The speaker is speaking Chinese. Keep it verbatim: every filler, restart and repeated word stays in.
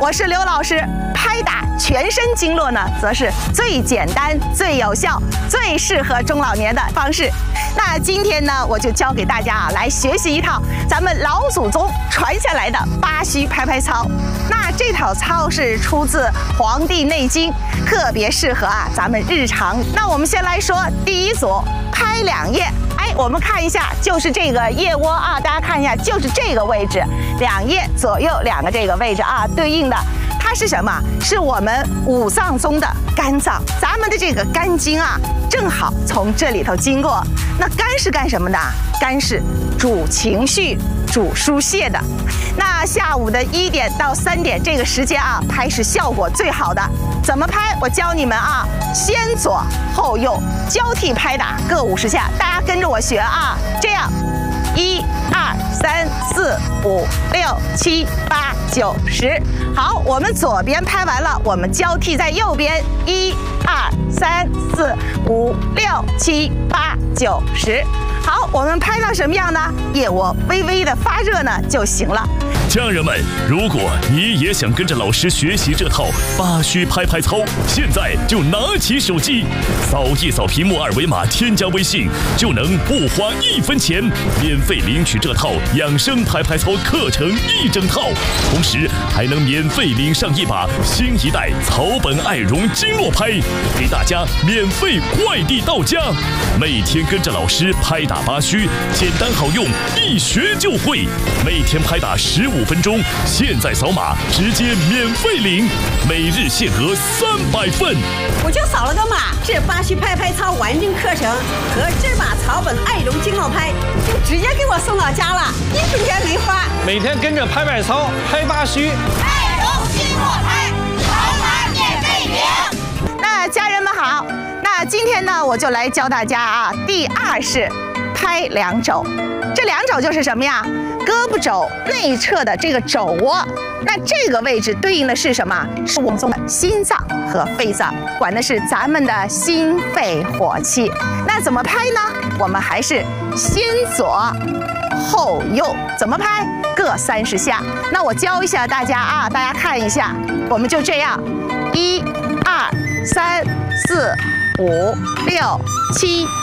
我是刘老师。拍打全身经络呢，则是最简单、最有效、最适合中老年的方式。那今天呢，我就教给大家啊，来学习一套咱们老祖宗传下来的八虚拍拍操。那这套操是出自《黄帝内经》，特别适合啊咱们日常。那我们先来说第一组，拍两腋。哎，我们看一下，就是这个腋窝啊，大家看一下，就是这个位置，两腋左右两个这个位置啊，对应的。它是什么？是我们五脏中的肝脏，咱们的这个肝经啊，正好从这里头经过。那肝是干什么的？肝是主情绪、主疏泄的。那下午的一点到三点这个时间啊，拍是效果最好的。怎么拍？我教你们啊，先左后右交替拍打各五十下，大家跟着我学啊，这样。一二三四五六七八九十，好，我们左边拍完了，我们交替在右边，一二三四五六七八九十。好，我们拍到什么样呢？腋窝微微的发热呢就行了。 家人们，如果你也想跟着老师学习这套八虚拍拍操，现在就拿起手机，扫一扫屏幕二维码，添加微信，就能不花一分钱，免费领取这套养生拍拍操课程一整套，同时还能免费领上一把新一代草本爱绒经络拍，给大家免费快递到家。每天跟着老师拍打八虚，简单好用，一学就会。每天拍打十五分钟，现在扫码直接免费领，每日限额三百份。 我就扫了个码，这八虚拍拍操完整课程和这把草本爱绒经络拍就直接给我送到家了，一分钱没花。 每天跟着拍拍操，拍八虚， 爱绒经络拍，扫码免费领。 那家人们好，那今天呢，我就来教大家啊，第二式拍两肘。这两肘就是什么呀？胳膊肘内侧的这个肘窝，那这个位置对应的是什么？是我们的心脏和肺脏，管的是咱们的心肺火气。那怎么拍呢？我们还是先左后右，怎么拍？各三十下。那我教一下大家啊，大家看一下，我们就这样，一、二、三、四、五、六、七。